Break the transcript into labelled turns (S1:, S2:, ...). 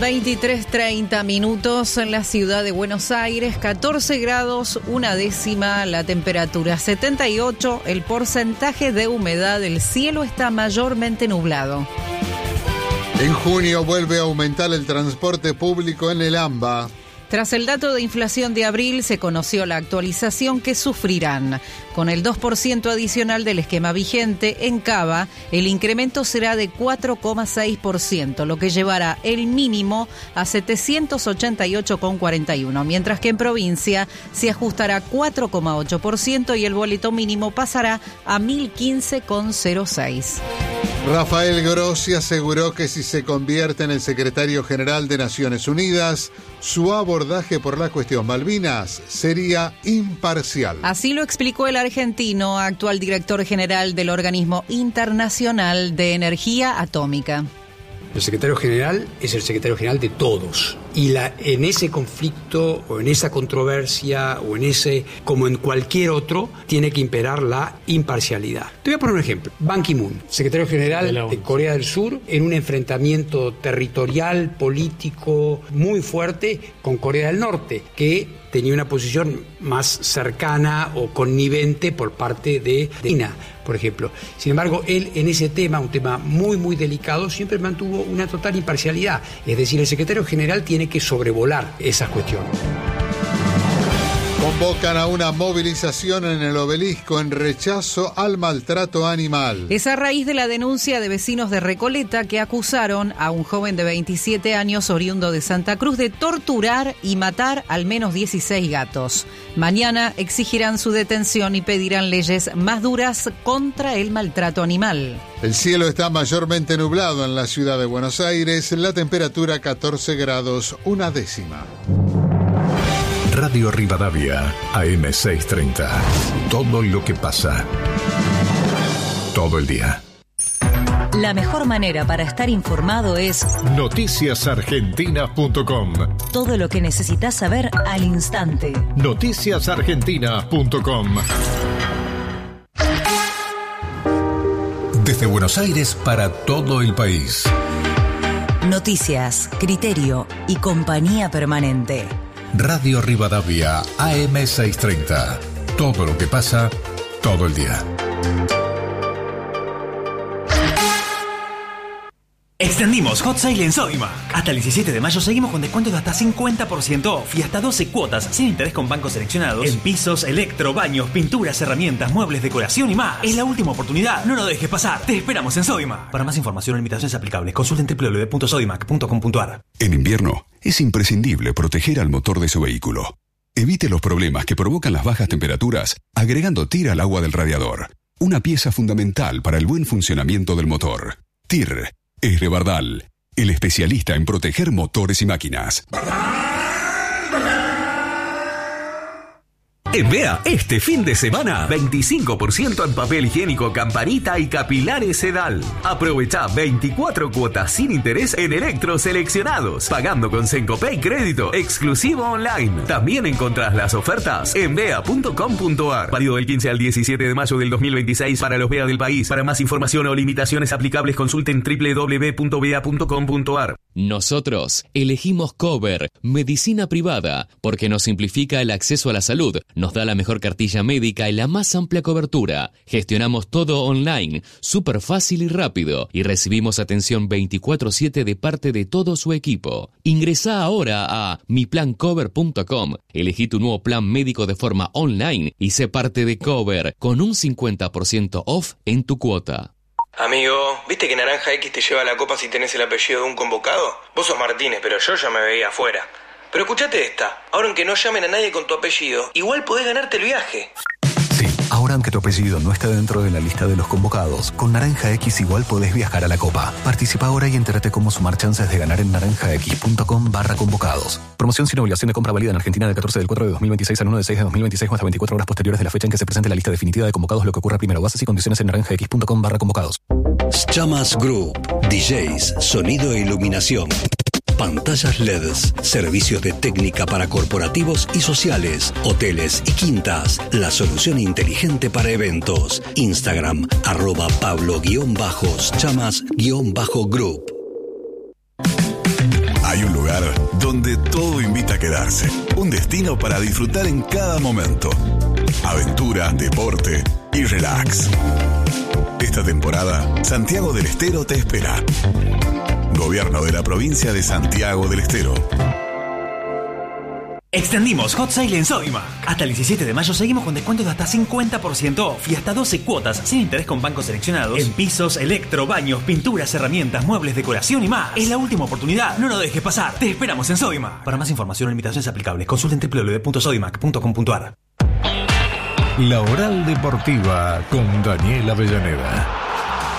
S1: 23:30 minutos en la ciudad de Buenos Aires, 14 grados, 1/10 la temperatura, 78 el porcentaje de humedad, el cielo está mayormente nublado.
S2: En junio vuelve a aumentar el transporte público en el AMBA.
S1: Tras el dato de inflación de abril, se conoció la actualización que sufrirán. Con el 2% adicional del esquema vigente, en Cava, el incremento será de 4,6%, lo que llevará el mínimo a 788,41, mientras que en provincia se ajustará 4,8% y el boleto mínimo pasará a 1.015,06.
S2: Rafael Grossi aseguró que si se convierte en el secretario general de Naciones Unidas, su abordaje por la cuestión Malvinas sería imparcial.
S1: Así lo explicó el argentino, actual director general del Organismo Internacional de Energía Atómica.
S3: El secretario general es el secretario general de todos. Y en ese conflicto, o en esa controversia, o en ese, como en cualquier otro, tiene que imperar la imparcialidad. Te voy a poner un ejemplo. Ban Ki-moon, secretario general de Corea del Sur, en un enfrentamiento territorial, político, muy fuerte con Corea del Norte, que tenía una posición más cercana o connivente por parte de China, por ejemplo. Sin embargo, él en ese tema, un tema muy, muy delicado, siempre mantuvo una total imparcialidad. Es decir, el secretario general tiene que sobrevolar esas cuestiones.
S2: Convocan a una movilización en el Obelisco en rechazo al maltrato animal.
S1: Es a raíz de la denuncia de vecinos de Recoleta que acusaron a un joven de 27 años oriundo de Santa Cruz de torturar y matar al menos 16 gatos. Mañana exigirán su detención y pedirán leyes más duras contra el maltrato animal.
S2: El cielo está mayormente nublado en la ciudad de Buenos Aires, la temperatura 14 grados, 1/10.
S4: Radio Rivadavia, AM630. Todo lo que pasa. Todo el día.
S5: La mejor manera para estar informado es
S4: noticiasargentinas.com.
S5: Todo lo que necesitas saber al instante.
S4: Noticiasargentinas.com. Desde Buenos Aires para todo el país.
S5: Noticias, criterio y compañía permanente.
S4: Radio Rivadavia, AM630. Todo lo que pasa, todo el día.
S6: Extendimos Hot Sale en Sodimac. Hasta el 17 de mayo seguimos con descuentos de hasta 50% off y hasta 12 cuotas sin interés con bancos seleccionados en pisos, electro, baños, pinturas, herramientas, muebles, decoración y más. Es la última oportunidad, no lo dejes pasar. Te esperamos en Sodimac. Para más información o limitaciones aplicables, consulten www.sodimac.com.ar.
S7: En invierno es imprescindible proteger al motor de su vehículo. Evite los problemas que provocan las bajas temperaturas agregando TIR al agua del radiador. Una pieza fundamental para el buen funcionamiento del motor. TIR es de Bardal, el especialista en proteger motores y máquinas.
S8: En Bea, este fin de semana, 25% en papel higiénico Campanita y capilares Sedal. Aprovecha 24 cuotas sin interés en electros seleccionados, pagando con Sencopay crédito exclusivo online. También encontrás las ofertas en bea.com.ar. Válido del 15 al 17 de mayo del 2026 para los Bea del país. Para más información o limitaciones aplicables, consulten www.bea.com.ar.
S9: Nosotros elegimos Cover, medicina privada, porque nos simplifica el acceso a la salud, nos da la mejor cartilla médica y la más amplia cobertura. Gestionamos todo online, súper fácil y rápido, y recibimos atención 24/7 de parte de todo su equipo. Ingresá ahora a miplancover.com, elegí tu nuevo plan médico de forma online y sé parte de Cover con un 50% off en tu cuota.
S10: Amigo, ¿viste que Naranja X te lleva la copa si tenés el apellido de un convocado? Vos sos Martínez, pero yo ya me veía afuera. Pero escuchate esta, ahora aunque no llamen a nadie con tu apellido, igual podés ganarte el viaje.
S11: Sí, ahora aunque tu apellido no esté dentro de la lista de los convocados, con Naranja X igual podés viajar a la Copa. Participa ahora y entérate cómo sumar chances de ganar en naranjax.com/convocados. Promoción sin obligación de compra válida en Argentina del 14 del 4 de 2026 al 1 de 6 de 2026 o hasta 24 horas posteriores de la fecha en que se presente la lista definitiva de convocados, lo que ocurra primero. Bases y condiciones en naranjax.com/convocados.
S12: Chamas Group, DJs, sonido e iluminación. Pantallas LEDs, servicios de técnica para corporativos y sociales, hoteles y quintas. La solución inteligente para eventos. Instagram, @Pablo_Chamas_Group.
S7: Hay un lugar
S13: donde todo invita a quedarse. Un destino para disfrutar en cada momento. Aventura, deporte y relax. Esta temporada, Santiago del Estero te espera. Gobierno de la provincia de Santiago del Estero.
S6: Extendimos Hot Sale en Sodimac. Hasta el 17 de mayo seguimos con descuentos de hasta 50% off y hasta 12 cuotas sin interés con bancos seleccionados en pisos, electro, baños, pinturas, herramientas, muebles, decoración y más. Es la última oportunidad, no lo dejes pasar. Te esperamos en Sodimac. Para más información o limitaciones aplicables, consulten www.sodimac.com.ar.
S4: La Oral Deportiva con Daniel Avellaneda.